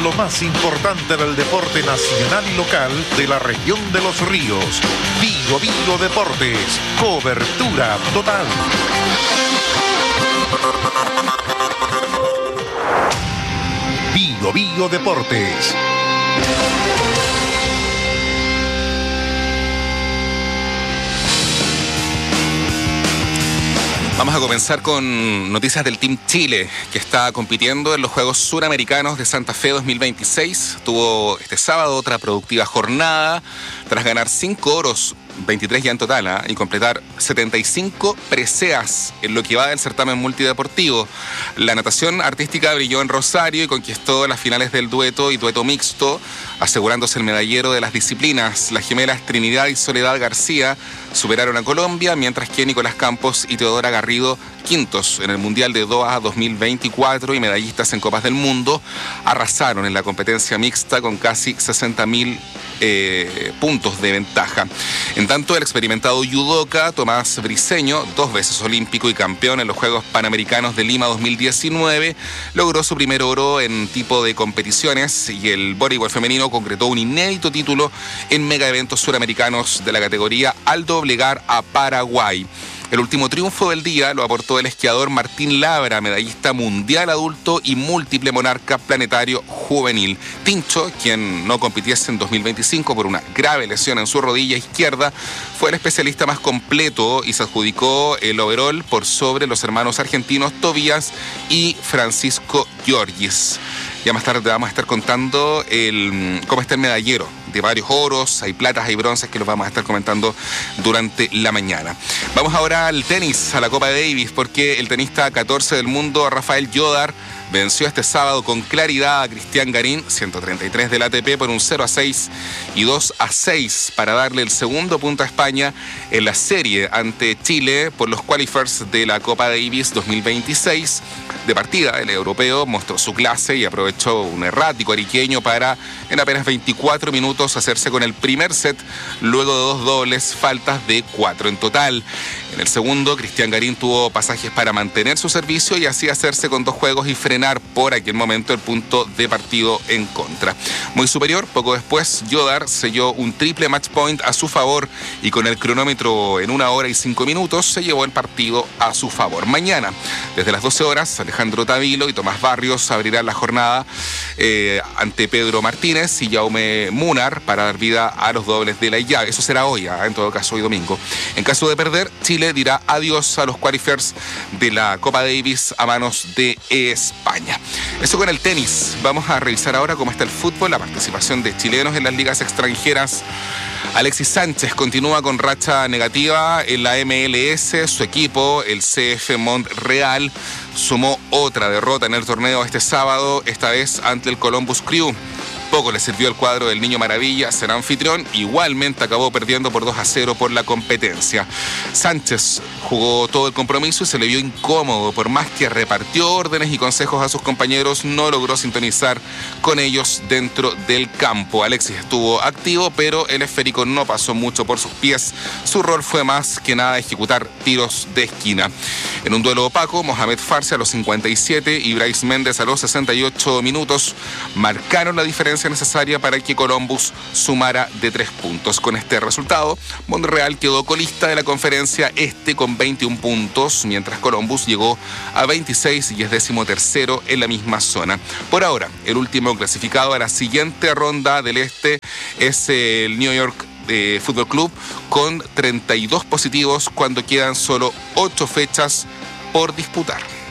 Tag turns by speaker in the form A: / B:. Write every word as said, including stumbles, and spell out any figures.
A: lo más importante del deporte nacional y local de la región de Los Ríos. Bio Bio Deportes, cobertura total. Bio Bio Deportes.
B: Vamos a comenzar con noticias del Team Chile, que está compitiendo en los Juegos Suramericanos de Santa Fe dos mil veintiséis. Tuvo este sábado otra productiva jornada tras ganar cinco oros, veintitrés ya en total, ¿eh? y completar setenta y cinco preseas en lo que va del certamen multideportivo. La natación artística brilló en Rosario y conquistó las finales del dueto y dueto mixto, asegurándose el medallero de las disciplinas. Las gemelas Trinidad y Soledad García superaron a Colombia, mientras que Nicolás Campos y Teodora Garrido, quintos en el Mundial de Doha dos mil veinticuatro y medallistas en Copas del Mundo, arrasaron en la competencia mixta con casi sesenta mil eh, puntos de ventaja. En tanto, el experimentado yudoka Tomás Briceño, dos veces olímpico y campeón en los Juegos Panamericanos de Lima dos mil diecinueve, logró su primer oro en tipo de competiciones, y el voleibol femenino concretó un inédito título en mega eventos suramericanos de la categoría al doblegar a Paraguay. El último triunfo del día lo aportó el esquiador Martín Labra, medallista mundial adulto y múltiple monarca planetario juvenil. Tincho, quien no compitiese en dos mil veinticinco por una grave lesión en su rodilla izquierda, fue el especialista más completo y se adjudicó el overall por sobre los hermanos argentinos Tobías y Francisco Giorgis. Ya más tarde vamos a estar contando el, cómo está el medallero de varios oros, hay platas, hay bronces que los vamos a estar comentando durante la mañana. Vamos ahora al tenis, a la Copa Davis, porque el tenista catorce del mundo, Rafael Llodar, venció este sábado con claridad a Cristian Garín, ciento treinta y tres del A T P, por un cero a seis y dos a seis para darle el segundo punto a España en la serie ante Chile por los qualifiers de la Copa Davis dos mil veintiséis. De partida, el europeo mostró su clase y aprovechó un errático ariqueño para, en apenas veinticuatro minutos, hacerse con el primer set, luego de dos dobles faltas de cuatro en total. En el segundo, Cristian Garín tuvo pasajes para mantener su servicio y así hacerse con dos juegos y frenar por aquel momento el punto de partido en contra. Muy superior, poco después, Llodar selló un triple match point a su favor y con el cronómetro en una hora y cinco minutos se llevó el partido a su favor. Mañana, desde las doce horas, Alejandro Tavilo y Tomás Barrios abrirán la jornada eh, ante Pedro Martínez y Jaume Munar para dar vida a los dobles de la llave. Eso será hoy, ¿eh? en todo caso hoy domingo. En caso de perder, Chile dirá adiós a los qualifiers de la Copa Davis a manos de España. Eso con el tenis. Vamos a revisar ahora cómo está el fútbol, la participación de chilenos en las ligas extranjeras. Alexis Sánchez continúa con racha negativa en la M L S. Su equipo, el C F Montreal, sumó otra derrota en el torneo este sábado, esta vez ante el Columbus Crew. Poco le sirvió el cuadro del Niño Maravilla ser anfitrión, igualmente acabó perdiendo por dos a cero por la competencia. Sánchez jugó todo el compromiso y se le vio incómodo, por más que repartió órdenes y consejos a sus compañeros, no logró sintonizar con ellos dentro del campo. Alexis estuvo activo, pero el esférico no pasó mucho por sus pies. Su rol fue más que nada ejecutar tiros de esquina. En un duelo opaco, Mohamed Farsi a los cincuenta y siete y Bryce Méndez a los sesenta y ocho minutos marcaron la diferencia necesaria para que Columbus sumara de tres puntos. Con este resultado, Montreal quedó colista de la conferencia este con veintiún puntos, mientras Columbus llegó a veintiséis y es décimo tercero en la misma zona. Por ahora, el último clasificado a la siguiente ronda del este es el New York eh, Fútbol Club con treinta y dos positivos cuando quedan solo ocho fechas por disputar.